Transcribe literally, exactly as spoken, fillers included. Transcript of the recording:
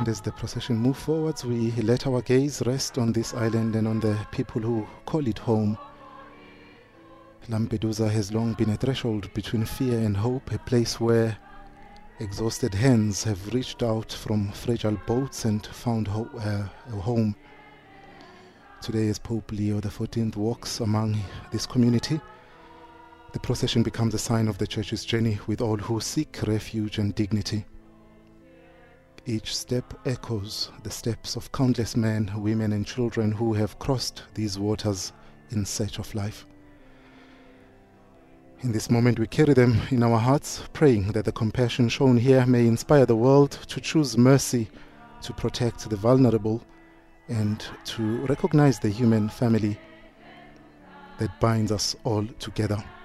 And as the procession moves forwards, we let our gaze rest on this island and on the people who call it home. Lampedusa has long been a threshold between fear and hope, a place where exhausted hands have reached out from fragile boats and found ho- uh, a home. Today, as Pope Leo the fourteenth walks among this community, the procession becomes a sign of the Church's journey with all who seek refuge and dignity. Each step echoes the steps of countless men, women and children who have crossed these waters in search of life. In this moment we carry them in our hearts, praying that the compassion shown here may inspire the world to choose mercy, to protect the vulnerable, and to recognize the human family that binds us all together.